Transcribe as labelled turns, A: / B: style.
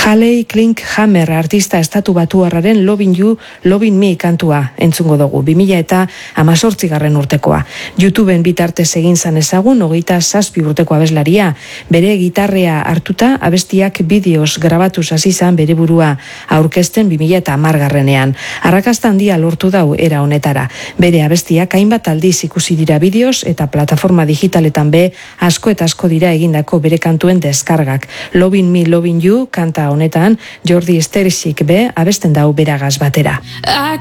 A: Haley Klinkhammer artista estatu batuarraren Lovin' You, Lovin' Me kantua entzungo dugu, 2018 urtekoa. YouTubeen bitartez egin zan ezagun, 27 urteko abeslaria, bere gitarrea hartuta abestiak bideos grabatuz hasi zan bere burua aurkezten 2010 Arrakasta handia lortu dau era honetara. Bere abestiak hainbat aldiz ikusi dira bideos eta plataforma digitaletan be asko eta asko dira egindako bere kantuen deskargak. Lovin' Me, Lovin' You kanta honetan Jordi Sterixik be abesten dau beragaz batera.